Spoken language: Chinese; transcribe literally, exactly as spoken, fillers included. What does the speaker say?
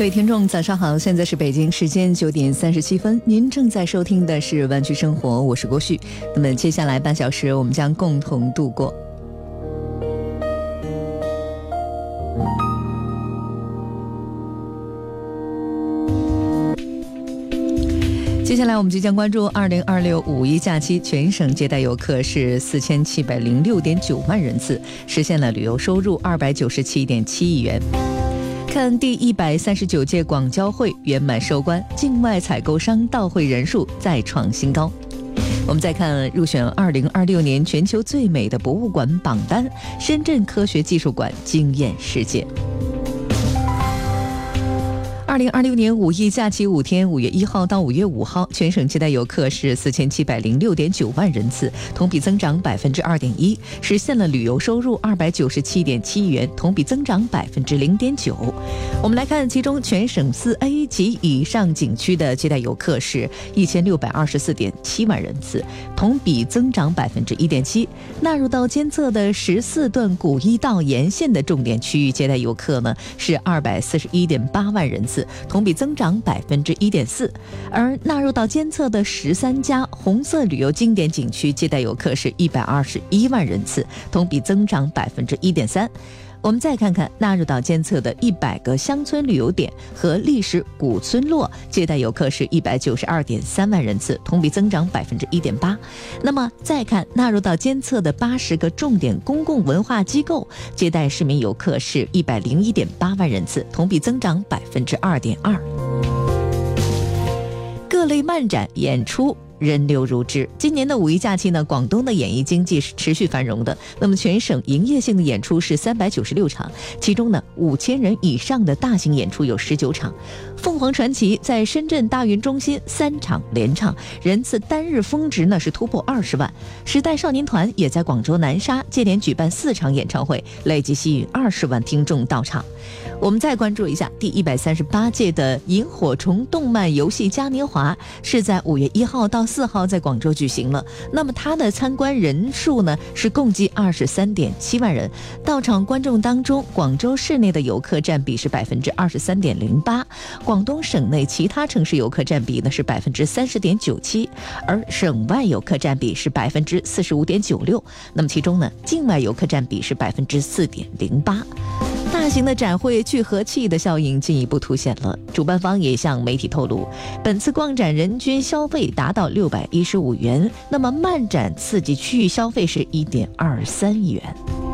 各位听众早上好，现在是北京时间九点三十七分，您正在收听的是湾区生活，我是郭旭。那么接下来半小时我们将共同度过。接下来我们即将关注二零二六五一假期，全省接待游客是四千七百零六点九万人次，实现了旅游收入二百九十七点七亿元。看第一百三十九届广交会圆满收官，境外采购商到会人数再创新高。我们再看入选二零二六年全球最美的博物馆榜单，深圳科学技术馆惊艳世界。二零二六年五一假期五天，五月一号到五月五号，全省接待游客是四千七百零六点九万人次，同比增长百分之二点一，实现了旅游收入二百九十七点七亿元，同比增长百分之零点九。我们来看，其中全省四 A 及以上景区的接待游客是一千六百二十四点七万人次，同比增长百分之一点七。纳入到监测的十四段古驿道沿线的重点区域接待游客呢是二百四十一点八万人次，同比增长百分之一点四，而纳入到监测的十三家红色旅游经典景区接待游客是一百二十一万人次，同比增长百分之一点三。我们再看看纳入到监测的一百个乡村旅游点和历史古村落，接待游客是一百九十二点三万人次，同比增长百分之一点八。那么再看纳入到监测的八十个重点公共文化机构，接待市民游客是一百零一点八万人次，同比增长百分之二点二。各类漫展演出人流如织。今年的五一假期呢，广东的演艺经济是持续繁荣的。那么全省营业性的演出是三百九十六场，其中呢五千人以上的大型演出有十九场。凤凰传奇在深圳大运中心三场连唱，人次单日峰值呢是突破二十万。时代少年团也在广州南沙接连举办四场演唱会，累计吸引二十万听众到场。我们再关注一下第一百三十八届的萤火虫动漫游戏嘉年华是在五月一号到四号在广州举行了。那么它的参观人数呢是共计二十三点七万人，到场观众当中，广州市内的游客占比是百分之二十三点零八，广东省内其他城市游客占比呢是百分之三十点九七，而省外游客占比是百分之四十五点九六。那么其中呢，境外游客占比是百分之四点零八。大型的展会聚合器的效应进一步凸显了。主办方也向媒体透露，本次逛展人均消费达到六百一十五元，那么漫展刺激区域消费是一点二三亿元。